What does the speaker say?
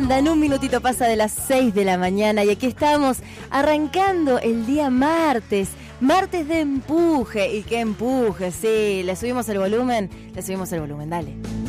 andan? Un minutito pasa de las 6 de la mañana y aquí estamos arrancando el día martes. Martes de empuje. ¿Y qué empuje? Sí, le subimos el volumen, dale.